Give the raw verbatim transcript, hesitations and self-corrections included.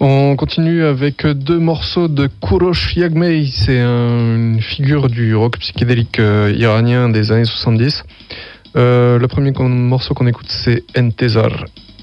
On continue avec deux morceaux de Kourosh Yagmei, c'est un, une figure du rock psychédélique euh, iranien des années soixante-dix. Euh, le premier qu'on, morceau qu'on écoute, c'est Entezar.